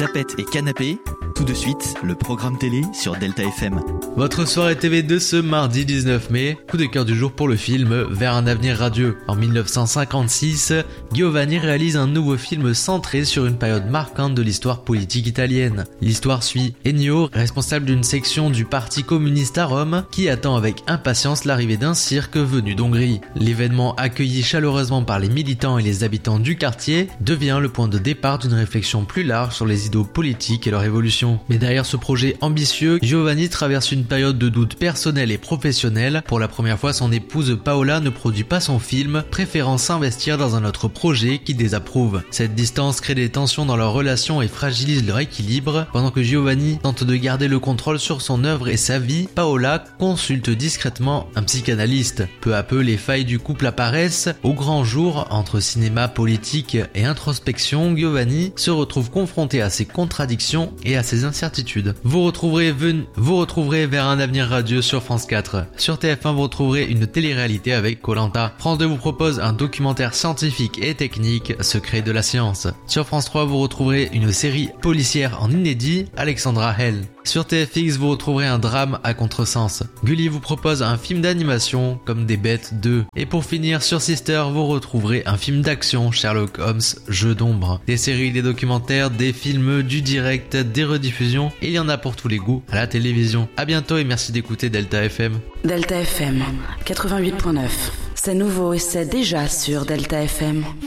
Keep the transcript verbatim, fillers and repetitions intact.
Zapettes et Canapé, tout de suite, le programme télé sur Delta F M. Votre soirée T V de ce mardi dix-neuf mai, coup de cœur du jour pour le film Vers un avenir radieux. En dix-neuf cent cinquante-six, Giovanni réalise un nouveau film centré sur une période marquante de l'histoire politique italienne. L'histoire suit Ennio, responsable d'une section du Parti communiste à Rome, qui attend avec impatience l'arrivée d'un cirque venu d'Hongrie. L'événement, accueilli chaleureusement par les militants et les habitants du quartier, devient le point de départ d'une réflexion plus large sur les idéaux politiques et leur évolution. Mais derrière ce projet ambitieux, Giovanni traverse une période de doute personnel et professionnel. Pour la première fois, son épouse Paola ne produit pas son film, préférant s'investir dans un autre projet qui désapprouve. Cette distance crée des tensions dans leur relation et fragilise leur équilibre. Pendant que Giovanni tente de garder le contrôle sur son œuvre et sa vie, Paola consulte discrètement un psychanalyste. Peu à peu, les failles du couple apparaissent. Au grand jour, entre cinéma, politique et introspection, Giovanni se retrouve confronté à ses contradictions et à ses incertitudes. Vous retrouverez, ven... vous retrouverez Vers un avenir radieux sur France quatre. Sur T F un, vous retrouverez une télé-réalité avec Koh-Lanta. France deux vous propose un documentaire scientifique et technique, Secret de la science. Sur France trois, vous retrouverez une série policière en inédit, Alexandra Hell. Sur T F X, vous retrouverez un drame à contresens. Gulli vous propose un film d'animation, Comme des bêtes deux. Et pour finir, sur Sister, vous retrouverez un film d'action, Sherlock Holmes, Jeu d'ombre. Des séries, des documentaires, des films, du direct, des rediffusions, il y en a pour tous les goûts à la télévision. À bientôt et merci d'écouter Delta F M. Delta F M, quatre-vingt-huit virgule neuf. C'est nouveau et c'est déjà sur Delta F M.